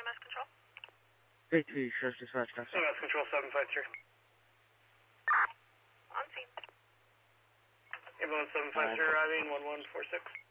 EMS control? 3-3, Sheriff's Dispatch, Gas. EMS control 753. On scene. Ambulance 753 arriving 1146.